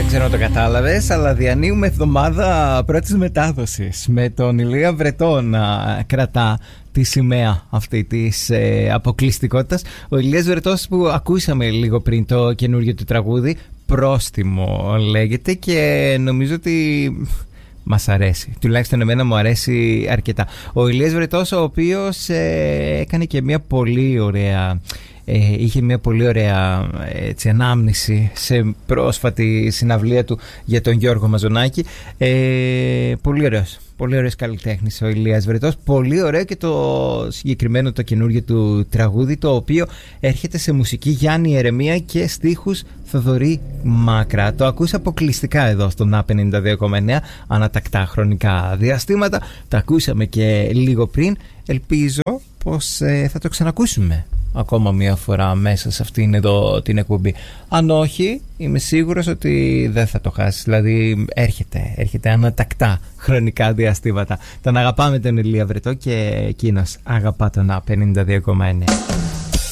ξέρω αν το κατάλαβες, αλλά διανύουμε εβδομάδα πρώτης μετάδοσης με τον Ηλία Βρετό να κρατά τη σημαία αυτή της αποκλειστικότητας. Ο Ηλίας Βρετός που ακούσαμε λίγο πριν το καινούργιο του τραγούδι, Πρόστιμο λέγεται, και νομίζω ότι μας αρέσει. Τουλάχιστον εμένα μου αρέσει αρκετά. Ο Ηλίας Βρετός, ο οποίος έκανε και μια πολύ ωραία... είχε μια πολύ ωραία ανάμνηση σε πρόσφατη συναυλία του για τον Γιώργο Μαζονάκη. Πολύ ωραίος καλλιτέχνης ο Ηλίας Βρετός. Πολύ ωραίο και το συγκεκριμένο το καινούργιο του τραγούδι, το οποίο έρχεται σε μουσική Γιάννη Ερεμία και στίχους Θοδωρή Μάκρα. Το ακούσα αποκλειστικά εδώ στον A52,9 ανατακτά χρονικά διαστήματα. Το ακούσαμε και λίγο πριν. Ελπίζω πως θα το ξανακούσουμε ακόμα μία φορά μέσα σε αυτήν εδώ την εκπομπή. Αν όχι, είμαι σίγουρος ότι δεν θα το χάσεις. Δηλαδή έρχεται ανατακτά χρονικά διαστήματα. Τον αγαπάμε τον Ηλία Βρετό και εκείνος αγαπά τον A52,9.